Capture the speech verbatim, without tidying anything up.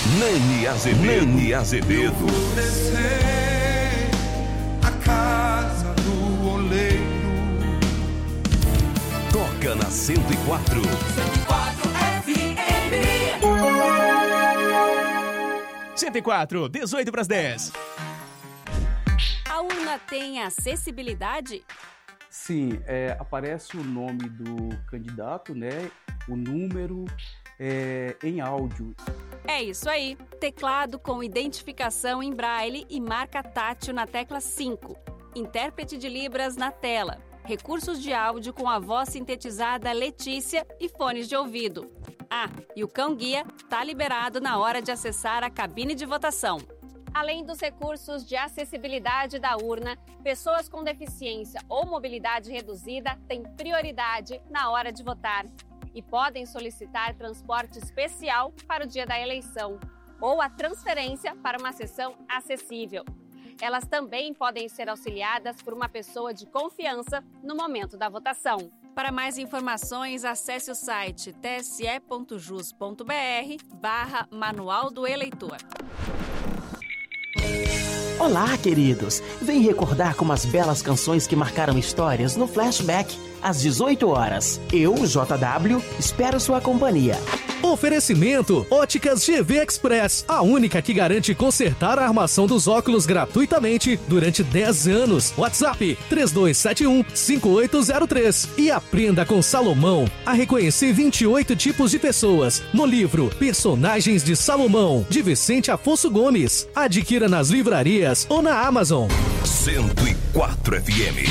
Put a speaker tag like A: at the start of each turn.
A: Nani Azevedo. Nani Azevedo.
B: A casa do oleiro.
A: Toca na cento e quatro.
C: cento e quatro F M.
D: cento e quatro, dezoito para as dez.
E: A urna tem acessibilidade?
F: Sim, é, aparece o nome do candidato, né? O número é, em áudio.
E: É isso aí. Teclado com identificação em braille e marca tátil na tecla cinco. Intérprete de Libras na tela. Recursos de áudio com a voz sintetizada Letícia e fones de ouvido. Ah, e o cão-guia está liberado na hora de acessar a cabine de votação. Além dos recursos de acessibilidade da urna, pessoas com deficiência ou mobilidade reduzida têm prioridade na hora de votar e podem solicitar transporte especial para o dia da eleição ou a transferência para uma sessão acessível. Elas também podem ser auxiliadas por uma pessoa de confiança no momento da votação. Para mais informações, acesse o site tse.jus.br barra Manual do Eleitor.
G: Olá, queridos! Vem recordar com umas belas canções que marcaram histórias no Flashback, às dezoito horas. Eu, J W, espero sua companhia.
H: Oferecimento Óticas G V Express, a única que garante consertar a armação dos óculos gratuitamente durante dez anos. WhatsApp três dois sete um, cinco oito zero três. E aprenda com Salomão a reconhecer vinte e oito tipos de pessoas no livro Personagens de Salomão, de Vicente Afonso Gomes. Adquira nas livrarias ou na Amazon.
A: cento e quatro F M.